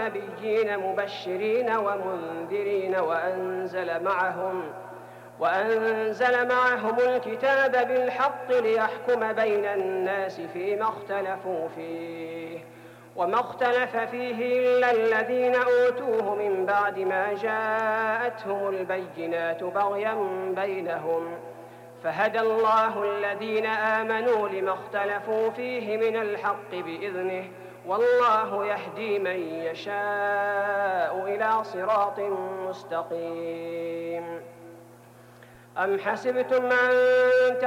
نبيين مبشرين ومنذرين وأنزل معهم الكتاب بالحق ليحكم بين الناس فيما اختلفوا فيه وما اختلف فيه إلا الذين أوتوه من بعد ما جاءتهم البينات بغيا بينهم فهدى الله الذين آمنوا لما اختلفوا فيه من الحق بإذنه والله يهدي من يشاء إلى صراط مستقيم. أم حسبتم أن